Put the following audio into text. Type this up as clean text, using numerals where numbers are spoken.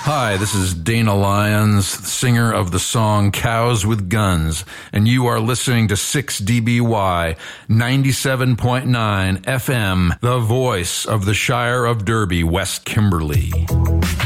Hi, this is Dana Lyons, singer of the song Cows with Guns, and you are listening to 6DBY 97.9 FM, the voice of the Shire of Derby, West Kimberley.